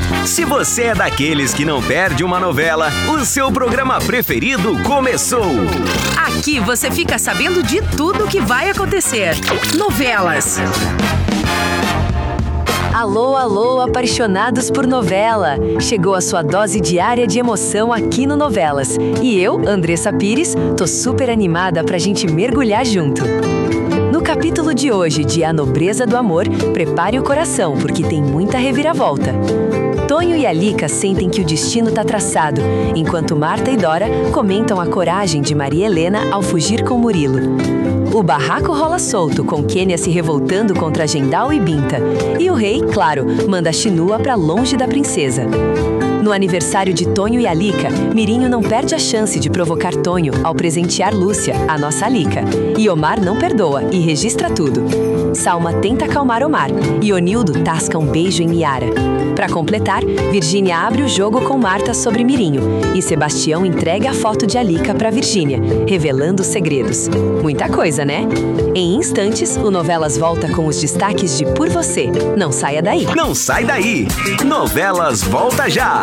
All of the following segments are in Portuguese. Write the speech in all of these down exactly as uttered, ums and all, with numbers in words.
Se você é daqueles que não perde uma novela, o seu programa preferido começou. Aqui você fica sabendo de tudo que vai acontecer. Novelas. Alô, alô, apaixonados por novela! Chegou a sua dose diária de emoção aqui no Novelas. E eu, Andressa Pires, tô super animada pra gente mergulhar junto. No capítulo de hoje, de A Nobreza do Amor, prepare o coração, porque tem muita reviravolta. Tonho e Alica sentem que o destino tá traçado, enquanto Marta e Dora comentam a coragem de Maria Helena ao fugir com Murilo. O barraco rola solto, com Quênia se revoltando contra Gendal e Binta. E o rei, claro, manda Chinua pra longe da princesa. No aniversário de Tonho e Alica, Mirinho não perde a chance de provocar Tonho ao presentear Lúcia, a nossa Alica. E Omar não perdoa e registra tudo. Salma tenta acalmar Omar e Onildo tasca um beijo em Yara. Para completar, Virgínia abre o jogo com Marta sobre Mirinho e Sebastião entrega a foto de Alica para Virgínia, revelando os segredos. Muita coisa, né? Em instantes, o Novelas volta com os destaques de Por Você. Não saia daí. Não sai daí. Novelas volta já.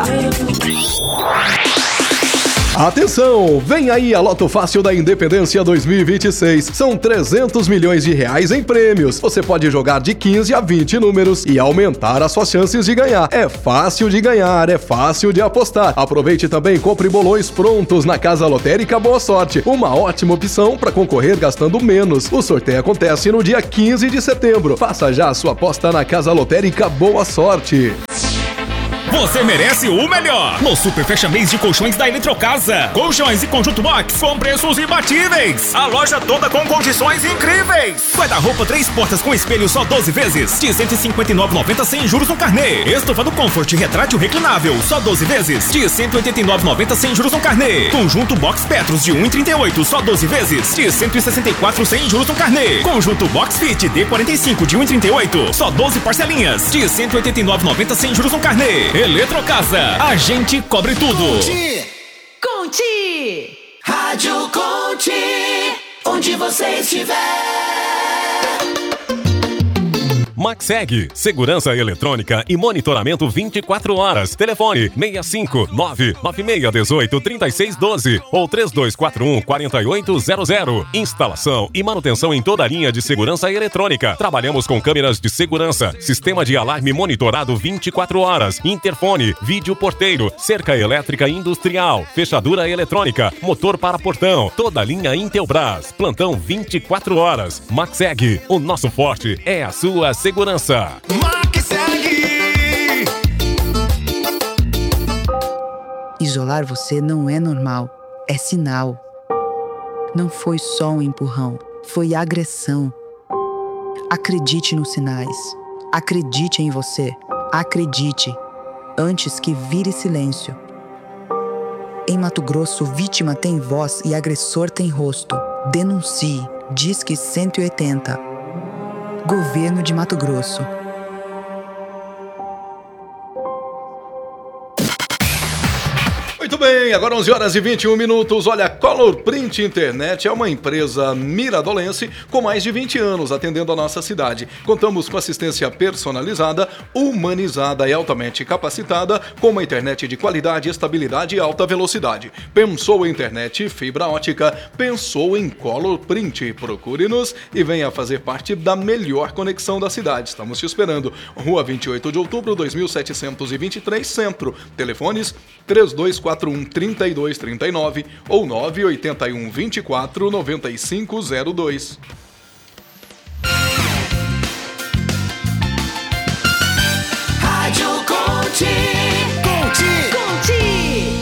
Atenção! Vem aí a Loto Fácil da Independência dois mil e vinte e seis. São trezentos milhões de reais em prêmios. Você pode jogar de quinze a vinte números e aumentar as suas chances de ganhar. É fácil de ganhar, é fácil de apostar. Aproveite também e compre bolões prontos na Casa Lotérica Boa Sorte. Uma ótima opção para concorrer gastando menos. O sorteio acontece no dia quinze de setembro. Faça já a sua aposta na Casa Lotérica Boa Sorte. Você merece o melhor! No Super Fecha Mês de Colchões da Eletrocasa. Colchões e conjunto box com preços imbatíveis. A loja toda com condições incríveis. Guarda-roupa três portas com espelho só doze vezes. De cento e cinquenta e nove reais e noventa centavos sem juros no carnê. Estofa do Comfort retrátil reclinável só doze vezes. De cento e oitenta e nove reais e noventa centavos sem juros no carnê. Conjunto Box Petros de um real e trinta e oito centavos só doze vezes. De cento e sessenta e quatro reais sem juros no carnê. Conjunto Box Fit D quarenta e cinco de um real e trinta e oito centavos só doze parcelinhas. De cento e oitenta e nove reais e noventa centavos sem juros no carnê. Eletrocasa, a gente cobre tudo. Conte! Conte! Rádio Conte, onde você estiver. Maxeg, segurança eletrônica e monitoramento vinte e quatro horas. Telefone seis cinco nove nove seis um oito três seis um dois ou três dois quatro um quatro oito zero zero. Instalação e manutenção em toda a linha de segurança eletrônica. Trabalhamos com câmeras de segurança, sistema de alarme monitorado vinte e quatro horas, interfone, vídeo porteiro, cerca elétrica industrial, fechadura eletrônica, motor para portão, toda a linha Intelbras. Plantão vinte e quatro horas. Maxeg, o nosso forte é a sua segurança. Isolar você não é normal, é sinal. Não foi só um empurrão, foi agressão. Acredite nos sinais. Acredite em você. Acredite, antes que vire silêncio. Em Mato Grosso, vítima tem voz e agressor tem rosto. Denuncie. Disque cento e oitenta. Governo de Mato Grosso. Muito bem, agora onze horas e vinte e um minutos. Olha, Color Print Internet é uma empresa miradolense com mais de vinte anos atendendo a nossa cidade. Contamos com assistência personalizada, humanizada e altamente capacitada, com uma internet de qualidade, estabilidade e alta velocidade. Pensou em internet fibra ótica? Pensou em Color Print? Procure-nos e venha fazer parte da melhor conexão da cidade. Estamos te esperando. Rua vinte e oito de outubro, dois mil setecentos e vinte e três, Centro. Telefones três dois quatro um, três dois três nove ou nove oito um, vinte e quatro, noventa e cinco zero dois. Rádio Conte. Conte. Conte!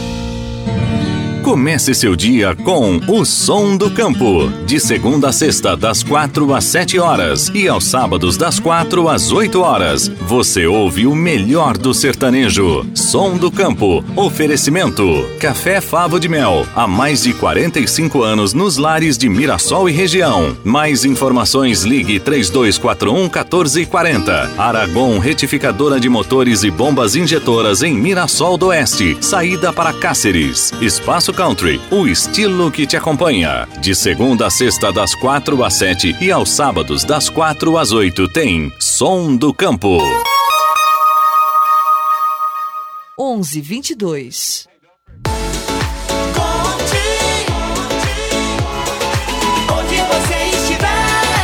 Comece seu dia com o Som do Campo. De segunda a sexta, das quatro às sete horas. E aos sábados, das quatro às oito horas. Você ouve o melhor do sertanejo. Som do Campo. Oferecimento. Café Favo de Mel. Há mais de quarenta e cinco anos nos lares de Mirassol e região. Mais informações, ligue três dois quatro um, um quatro quatro zero. Aragon Retificadora de Motores e Bombas Injetoras em Mirassol do Oeste. Saída para Cáceres. Espaço Country, o estilo que te acompanha. De segunda a sexta, das quatro às sete e aos sábados, das quatro às oito, tem Som do Campo. onze vinte e dois. Onde você estiver,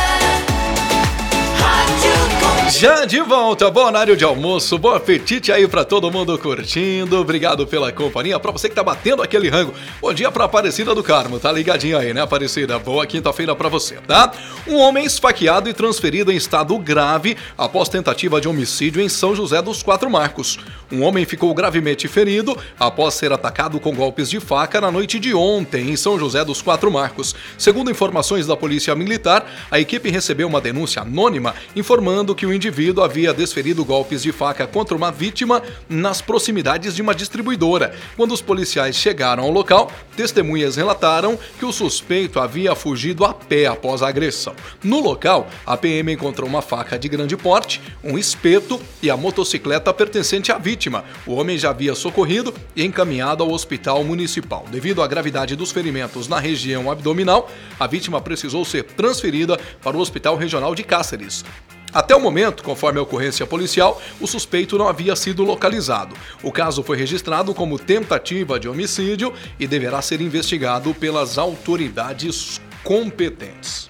Já de volta, bom horário de almoço, bom apetite aí pra todo mundo curtindo, obrigado pela companhia, pra você que tá batendo aquele rango, bom dia pra Aparecida do Carmo, tá ligadinho aí, né Aparecida? Boa quinta-feira pra você, tá? Um homem esfaqueado e transferido em estado grave após tentativa de homicídio em São José dos Quatro Marcos. Um homem ficou gravemente ferido após ser atacado com golpes de faca na noite de ontem em São José dos Quatro Marcos. Segundo informações da Polícia Militar, a equipe recebeu uma denúncia anônima informando que o indivíduo O indivíduo havia desferido golpes de faca contra uma vítima nas proximidades de uma distribuidora. Quando os policiais chegaram ao local, testemunhas relataram que o suspeito havia fugido a pé após a agressão. No local, a P M encontrou uma faca de grande porte, um espeto e a motocicleta pertencente à vítima. O homem já havia socorrido e encaminhado ao hospital municipal. Devido à gravidade dos ferimentos na região abdominal, a vítima precisou ser transferida para o Hospital Regional de Cáceres. Até o momento, conforme a ocorrência policial, o suspeito não havia sido localizado. O caso foi registrado como tentativa de homicídio e deverá ser investigado pelas autoridades competentes.